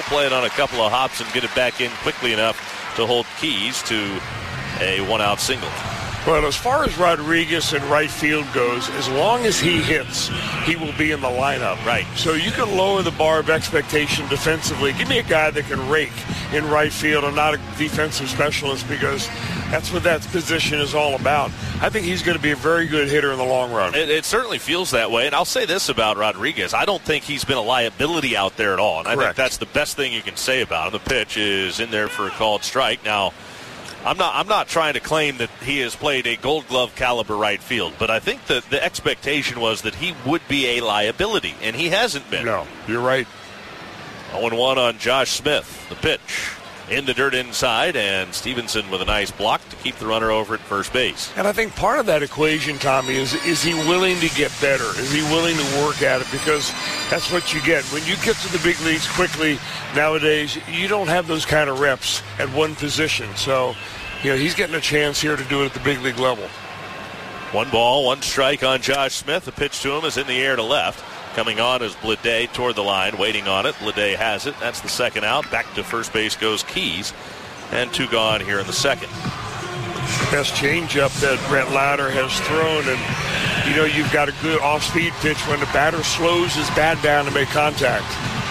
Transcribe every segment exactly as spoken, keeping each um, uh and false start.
play it on a couple of hops and get it back in quickly enough to hold Keys to a one-out single. Well, as far as Rodriguez in right field goes, as long as he hits, he will be in the lineup. Right. So you can lower the bar of expectation defensively. Give me a guy that can rake in right field and not a defensive specialist, because that's what that position is all about. I think he's going to be a very good hitter in the long run. It, it certainly feels that way. And I'll say this about Rodriguez. I don't think he's been a liability out there at all. And I Correct. think that's the best thing you can say about him. The pitch is in there for a called strike. Now, I'm not I'm not trying to claim that he has played a Gold Glove caliber right field, but I think that the expectation was that he would be a liability, and he hasn't been. No, you're right. oh and one on Josh Smith. The pitch in the dirt inside, and Stevenson with a nice block to keep the runner over at first base. And I think part of that equation, Tommy, is is he willing to get better? Is he willing to work at it? Because that's what you get. When you get to the big leagues quickly nowadays, you don't have those kind of reps at one position. So, you know, he's getting a chance here to do it at the big league level. One ball, one strike on Josh Smith. The pitch to him is in the air to left. Coming on is Bleday toward the line, waiting on it. Bleday has it. That's the second out. Back to first base goes Keys. And two gone here in the second. Best changeup that Brett Lauder has thrown. And, you know, you've got a good off-speed pitch when the batter slows his bat down to make contact.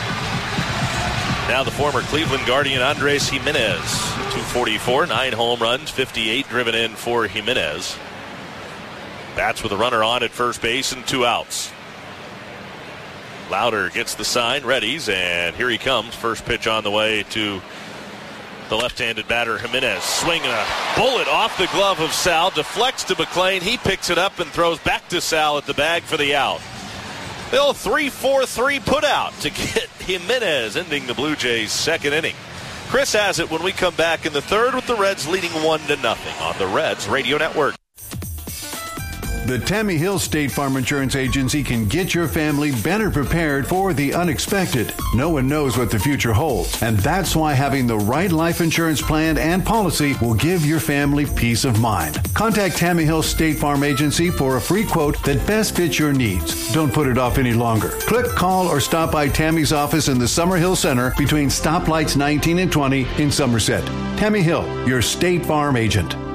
Now the former Cleveland Guardian Andres Jimenez. two forty-four, nine home runs, fifty-eight driven in for Jimenez. Bats with a runner on at first base and two outs. Lauder gets the sign, readies, and here he comes. First pitch on the way to the left-handed batter, Jimenez. Swinging a bullet off the glove of Sal, deflects to McLean. He picks it up and throws back to Sal at the bag for the out. The old three four three put out to get Jimenez, ending the Blue Jays' second inning. Chris has it when we come back in the third with the Reds leading one to nothing on the Reds Radio Network. The Tammy Hill State Farm Insurance Agency can get your family better prepared for the unexpected. No one knows what the future holds, and that's why having the right life insurance plan and policy will give your family peace of mind. Contact Tammy Hill State Farm Agency for a free quote that best fits your needs. Don't put it off any longer. Click, call, or stop by Tammy's office in the Summerhill Center between stoplights nineteen and twenty in Somerset. Tammy Hill, your State Farm agent.